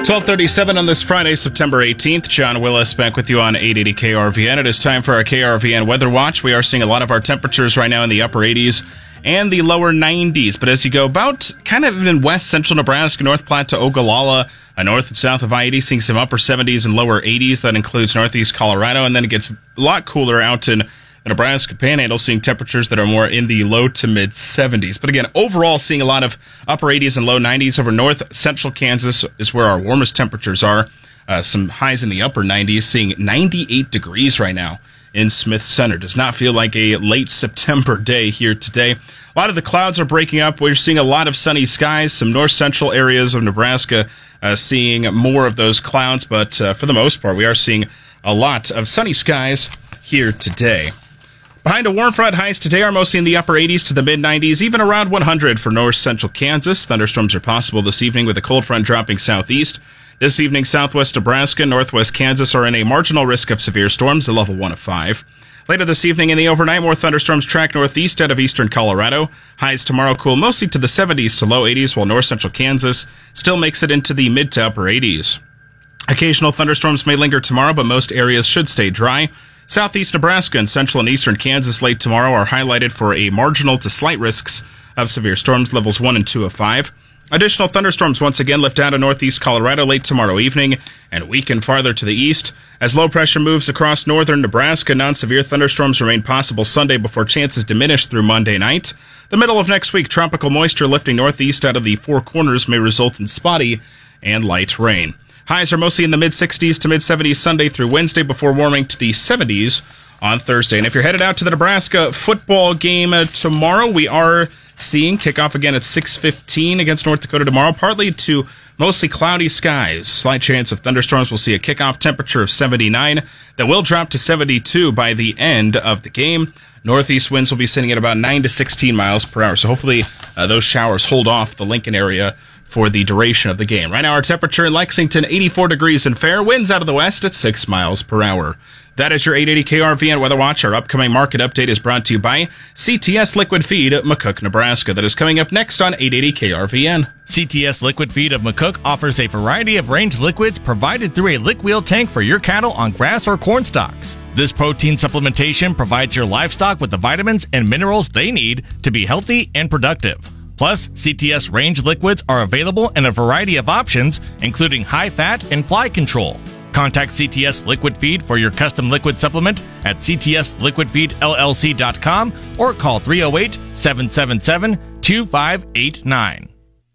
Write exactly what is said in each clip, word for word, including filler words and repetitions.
twelve thirty-seven on this Friday, September eighteenth. John Willis back with you on eight eighty K R V N. It is time for our K R V N Weather Watch. We are seeing a lot of our temperatures right now in the upper eighties and the lower nineties. But as you go about kind of in west central Nebraska, North Platte to Ogallala, uh, north and south of I eighty, seeing some upper seventies and lower eighties. That includes northeast Colorado. And then it gets a lot cooler out in the Nebraska Panhandle, seeing temperatures that are more in the low to mid seventies. But again, overall, seeing a lot of upper eighties and low nineties. Over north central Kansas is where our warmest temperatures are. Uh, some highs in the upper nineties, seeing ninety-eight degrees right now in Smith Center. Does not feel like a late September day here today. A lot of the clouds are breaking up. We're seeing a lot of sunny skies. Some north central areas of Nebraska uh, seeing more of those clouds. But uh, for the most part, we are seeing a lot of sunny skies here today. Behind a warm front, highs today are mostly in the upper eighties to the mid nineties, even around one hundred for north central Kansas. Thunderstorms are possible this evening with a cold front dropping southeast. This evening, southwest Nebraska, northwest Kansas are in a marginal risk of severe storms, a level one of five. Later this evening in the overnight, more thunderstorms track northeast out of eastern Colorado. Highs tomorrow cool mostly to the seventies to low eighties, while north central Kansas still makes it into the mid to upper eighties. Occasional thunderstorms may linger tomorrow, but most areas should stay dry. Southeast Nebraska and central and eastern Kansas late tomorrow are highlighted for a marginal to slight risks of severe storms, levels one and two of five. Additional thunderstorms once again lift out of northeast Colorado late tomorrow evening and weaken farther to the east. As low pressure moves across northern Nebraska, non-severe thunderstorms remain possible Sunday before chances diminish through Monday night. The middle of next week, tropical moisture lifting northeast out of the Four Corners may result in spotty and light rain. Highs are mostly in the mid-sixties to mid-seventies Sunday through Wednesday before warming to the seventies on Thursday. And if you're headed out to the Nebraska football game uh, tomorrow, we are seeing kickoff again at six fifteen against North Dakota tomorrow, partly to mostly cloudy skies. Slight chance of thunderstorms. We'll see a kickoff temperature of seventy-nine that will drop to seventy-two by the end of the game. Northeast winds will be sitting at about nine to sixteen miles per hour. So hopefully uh, those showers hold off the Lincoln area for the duration of the game. Right now, our temperature in Lexington, eighty-four degrees and fair. Winds out of the west at six miles per hour. That is your eight eighty K R V N Weather Watch. Our upcoming market update is brought to you by C T S Liquid Feed, McCook, Nebraska. That is coming up next on eight eighty K R V N. C T S Liquid Feed of McCook offers a variety of range liquids provided through a lick wheel tank for your cattle on grass or corn stalks. This protein supplementation provides your livestock with the vitamins and minerals they need to be healthy and productive. Plus, C T S range liquids are available in a variety of options, including high fat and fly control. Contact C T S Liquid Feed for your custom liquid supplement at c t s liquid feed l l c dot com or call three oh eight, seven seven seven, two five eight nine.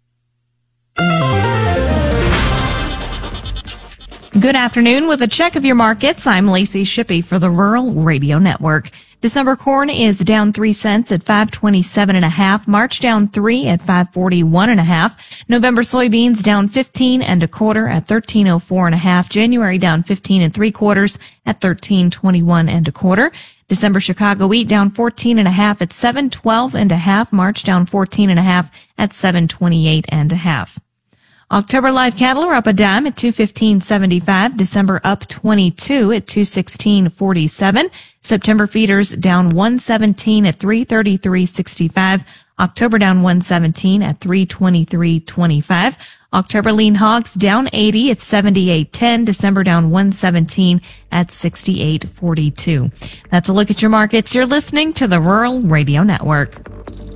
Good afternoon. With a check of your markets, I'm Lacey Shippey for the Rural Radio Network. December corn is down three cents at five twenty-seven and a half. March down three at five forty-one and a half. November soybeans down fifteen and a quarter at thirteen oh four and a half. January down fifteen and three quarters at thirteen twenty-one and a quarter. December Chicago wheat down fourteen and a half at seven twelve and a half. March down fourteen and a half at seven twenty-eight and a half. October live cattle are up a dime at two fifteen seventy-five. December up twenty-two at two sixteen forty-seven. September feeders down one seventeen at three thirty-three sixty-five. October down one seventeen at three twenty-three twenty-five. October lean hogs down eighty at seventy-eight ten. December down one seventeen at sixty-eight forty-two. That's a look at your markets. You're listening to the Rural Radio Network.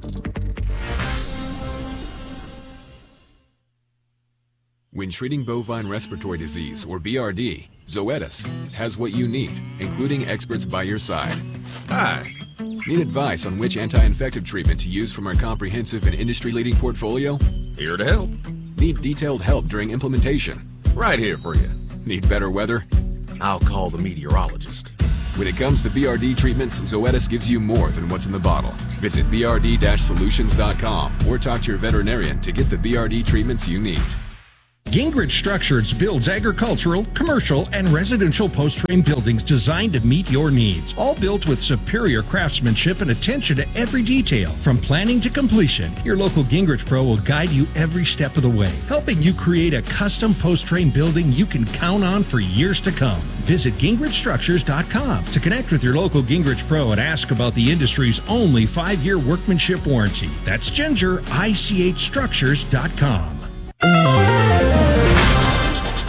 When treating bovine respiratory disease, or B R D, Zoetis has what you need, including experts by your side. Hi. Need advice on which anti-infective treatment to use from our comprehensive and industry-leading portfolio? Here to help. Need detailed help during implementation? Right here for you. Need better weather? I'll call the meteorologist. When it comes to B R D treatments, Zoetis gives you more than what's in the bottle. Visit b r d dash solutions dot com or talk to your veterinarian to get the B R D treatments you need. Gingrich Structures builds agricultural, commercial, and residential post-frame buildings designed to meet your needs. All built with superior craftsmanship and attention to every detail. From planning to completion, your local Gingrich Pro will guide you every step of the way, helping you create a custom post-frame building you can count on for years to come. Visit gingrich structures dot com to connect with your local Gingrich Pro and ask about the industry's only five-year workmanship warranty. That's ginger I C H structures dot com.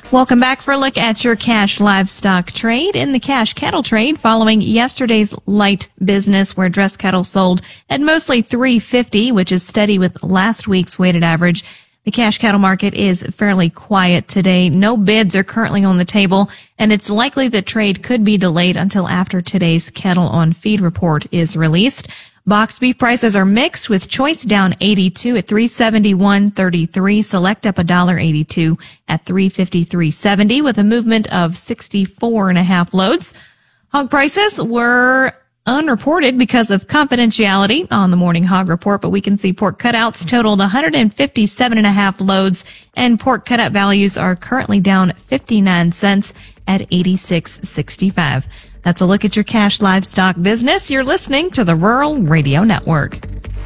Welcome back for a look at your cash livestock trade. In the cash cattle trade, following yesterday's light business where dress cattle sold at mostly three fifty, which is steady with last week's weighted average. The cash cattle market is fairly quiet today. No bids are currently on the table, and it's likely that trade could be delayed until after today's cattle on feed report is released. Box beef prices are mixed, with choice down eighty-two at three seventy-one thirty-three, select up one dollar eighty-two at three fifty-three seventy, with a movement of sixty-four and a half loads. Hog prices were unreported because of confidentiality on the morning hog report, but we can see pork cutouts totaled one hundred fifty-seven and a half loads, and pork cutout values are currently down fifty-nine cents at eighty-six sixty-five. That's a look at your cash livestock business. You're listening to the Rural Radio Network.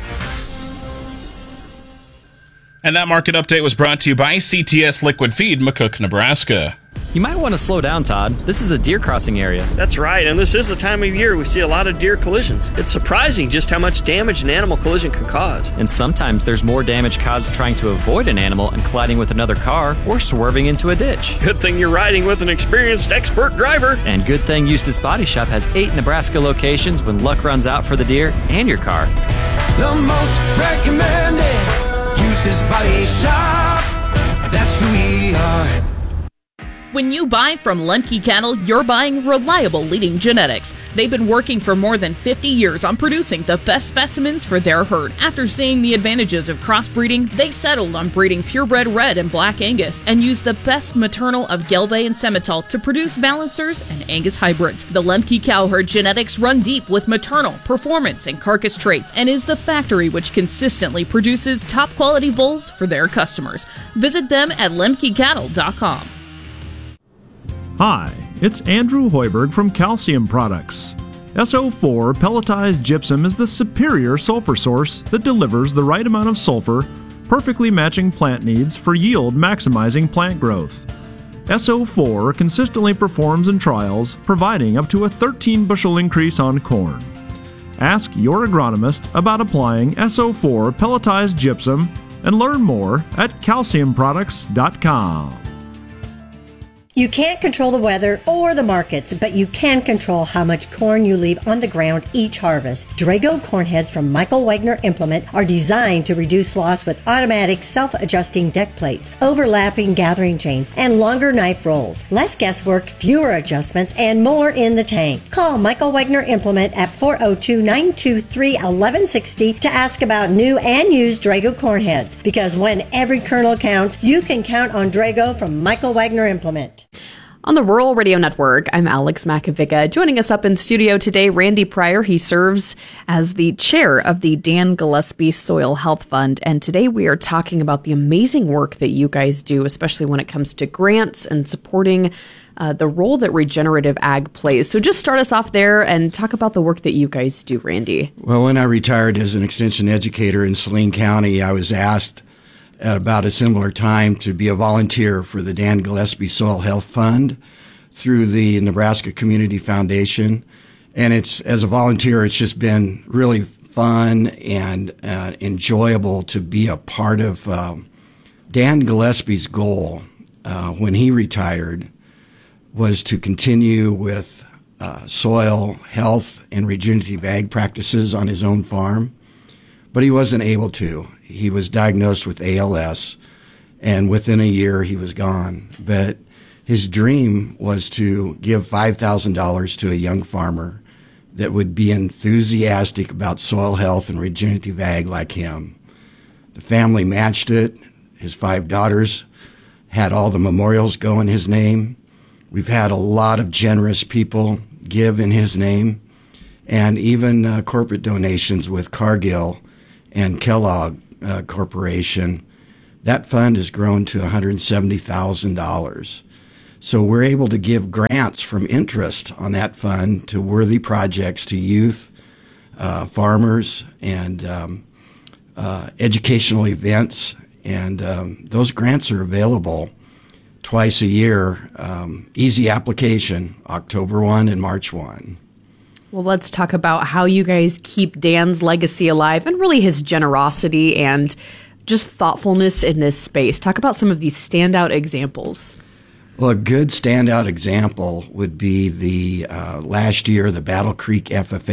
And that market update was brought to you by C T S Liquid Feed, McCook, Nebraska. You might want to slow down, Todd. This is a deer crossing area. That's right, and this is the time of year we see a lot of deer collisions. It's surprising just how much damage an animal collision can cause. And sometimes there's more damage caused trying to avoid an animal and colliding with another car or swerving into a ditch. Good thing you're riding with an experienced expert driver. And good thing Eustis Body Shop has eight Nebraska locations when luck runs out for the deer and your car. The most recommended Eustis Body Shop. That's who we are. When you buy from Lemke Cattle, you're buying reliable leading genetics. They've been working for more than fifty years on producing the best specimens for their herd. After seeing the advantages of crossbreeding, they settled on breeding purebred red and black Angus and used the best maternal of Gelbvieh and Simmental to produce balancers and Angus hybrids. The Lemke cow herd genetics run deep with maternal, performance, and carcass traits and is the factory which consistently produces top quality bulls for their customers. Visit them at lemke cattle dot com. Hi, it's Andrew Hoiberg from Calcium Products. S O four pelletized gypsum is the superior sulfur source that delivers the right amount of sulfur, perfectly matching plant needs for yield maximizing plant growth. S O four consistently performs in trials, providing up to a thirteen bushel increase on corn. Ask your agronomist about applying S O four pelletized gypsum and learn more at calcium products dot com. You can't control the weather or the markets, but you can control how much corn you leave on the ground each harvest. Drago corn heads from Michael Wagner Implement are designed to reduce loss with automatic self-adjusting deck plates, overlapping gathering chains, and longer knife rolls. Less guesswork, fewer adjustments, and more in the tank. Call Michael Wagner Implement at four oh two, nine two three, one one six oh to ask about new and used Drago corn heads. Because when every kernel counts, you can count on Drago from Michael Wagner Implement. On the Rural Radio Network, I'm Alex Makovica. Joining us up in studio today, Randy Pryor. He serves as the chair of the Dan Gillespie Soil Health Fund. And today we are talking about the amazing work that you guys do, especially when it comes to grants and supporting uh, the role that regenerative ag plays. So just start us off there and talk about the work that you guys do, Randy. Well, when I retired as an extension educator in Saline County, I was asked at about a similar time to be a volunteer for the Dan Gillespie Soil Health Fund through the Nebraska Community Foundation. And it's, as a volunteer, it's just been really fun and uh, enjoyable to be a part of uh, Dan Gillespie's goal uh, when he retired was to continue with uh, soil health and regenerative ag practices on his own farm, but he wasn't able to. He was diagnosed with A L S, and within a year he was gone. But his dream was to give five thousand dollars to a young farmer that would be enthusiastic about soil health and regenerative ag like him. The family matched it. His five daughters had all the memorials go in his name. We've had a lot of generous people give in his name, and even uh, corporate donations with Cargill and Kellogg Uh, Corporation. That fund has grown to one hundred seventy thousand dollars. So we're able to give grants from interest on that fund to worthy projects to youth, uh, farmers, and um, uh, educational events. And um, those grants are available twice a year. Um, easy application, October first and March first. Well, let's talk about how you guys keep Dan's legacy alive and really his generosity and just thoughtfulness in this space. Talk about some of these standout examples. Well, a good standout example would be the uh, last year, the Battle Creek F F A